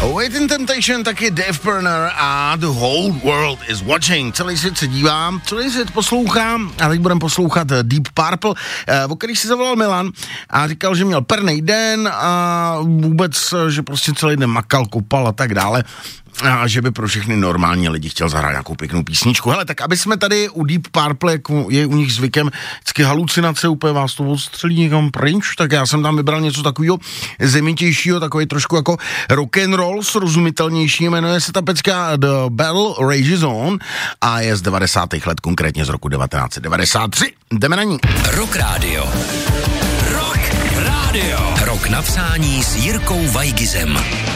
Waiting Temptation, taky Dave Pirner a The Whole World is Watching. Celý svět se dívám, celý svět poslouchám a teď budeme poslouchat Deep Purple, o kterých si zavolal Milan a říkal, že měl pernej den a vůbec, že prostě celý den makal, kopal a tak dále. A že by pro všechny normální lidi chtěl zahrát nějakou pěknou písničku. Hele, tak aby jsme tady u Deep Purple, jak je u nich zvykem, vždycky halucinace, úplně vás to odstřelí někam pryč, tak já jsem tam vybral něco takového zemitějšího, takový trošku jako rock and roll, srozumitelnější, jmenuje se ta pecka The Bell Rages On a je z 90. let, konkrétně z roku 1993. Jdeme na ní. Rock Radio. Rock Radio. Rock na přání s Jirkou Vajgizem.